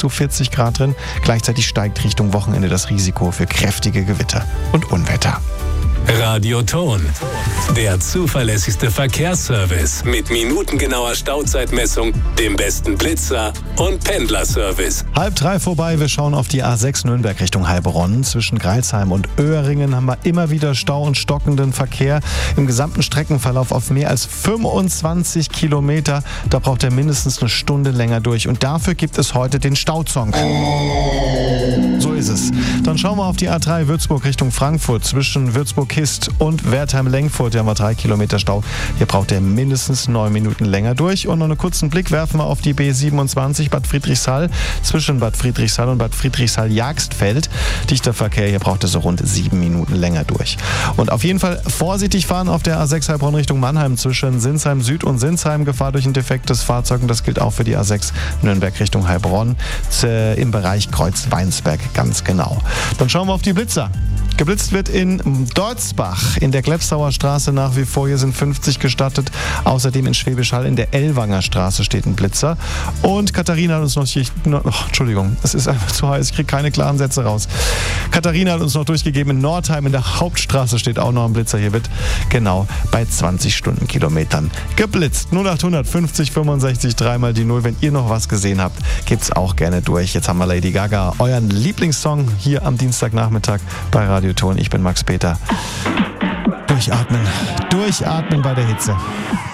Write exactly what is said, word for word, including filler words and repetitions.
zu vierzig Grad drin. Gleichzeitig steigt Richtung Wochenende das Risiko für kräftige Gewitter und Unwetter. Radioton, der zuverlässigste Verkehrsservice mit minutengenauer Stauzeitmessung, dem besten Blitzer und Pendlerservice. Halb drei vorbei, wir schauen auf die A sechs Nürnberg Richtung Heilbronn. Zwischen Greilsheim und Öhringen haben wir immer wieder Stau und stockenden Verkehr. Im gesamten Streckenverlauf auf mehr als fünfundzwanzig Kilometer. Da braucht er mindestens eine Stunde länger durch. Und dafür gibt es heute den Stauzong. So ist es. Dann schauen wir auf die A drei Würzburg Richtung Frankfurt. Zwischen Würzburg-Kist und Wertheim-Lengfurt, hier haben wir drei Kilometer Stau. Hier braucht er mindestens neun Minuten länger durch. Und noch einen kurzen Blick werfen wir auf die B siebenundzwanzig Bad Friedrichshall. Zwischen Bad Friedrichshall und Bad Friedrichshall-Jagstfeld. Dichter Verkehr, hier braucht er so rund sieben Minuten länger durch. Und auf jeden Fall vorsichtig fahren auf der A sechs Heilbronn Richtung Mannheim zwischen Sinsheim Süd und Sinsheim. Gefahr durch ein defektes Fahrzeug. Und das gilt auch für die A sechs Nürnberg Richtung Heilbronn im Bereich Kreuz-Weinsberg ganz genau. Dann schauen wir auf die Blitzer. Geblitzt wird in Dorzbach in der Glebstauer Straße nach wie vor. Hier sind fünfzig gestattet. Außerdem in Schwäbisch Hall in der Ellwanger Straße steht ein Blitzer. Und Katharina hat uns noch... Oh, Entschuldigung, es ist einfach zu heiß. Ich kriege keine klaren Sätze raus. Katharina hat uns noch durchgegeben, in Nordheim in der Hauptstraße steht auch noch ein Blitzer. Hier wird genau bei zwanzig Stundenkilometern geblitzt. null acht fünfzig fünfundsechzig dreimal die null. Wenn ihr noch was gesehen habt, gebt's auch gerne durch. Jetzt haben wir Lady Gaga, euren Lieblingssong hier am Dienstagnachmittag bei Radio Ton. Ich bin Max Peter. Durchatmen. Durchatmen bei der Hitze.